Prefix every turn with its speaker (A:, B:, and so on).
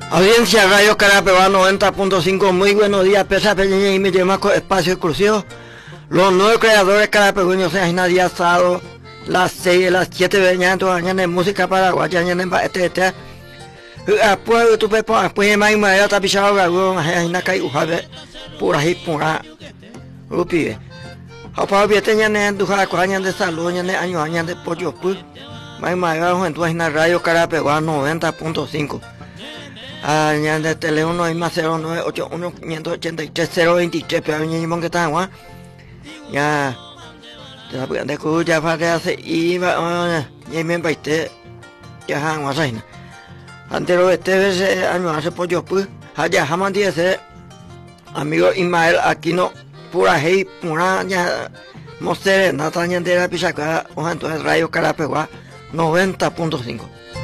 A: Audiencia Radio Carapeguá 90.5, muy buenos días, pesa pequeña y me llama con espacio exclusivo. Los nuevos creadores carapegueños se han nadie asado, las 6, las 7 de la mañana en música paraguaya, en este. Después tu pepo, después más madera tapizado galón, en la calle ujabe, pura hip pura, rupi. Apa biasanya nen duha kuanya de salud, nen año de pollo pu. Más madera en la Radio Carapeguá 90.5. De teléfono es más 0981 583 023, pero ni mon que está guá. Ya de cu ya para que hace iba y me baite ya han guasaina. Antes este vez año hace pollo pues allá jamás dice amigo Ismael Aquino pura hey pura ya mostre nataña de la pisaca o entonces Radio Carapeguá 90.5.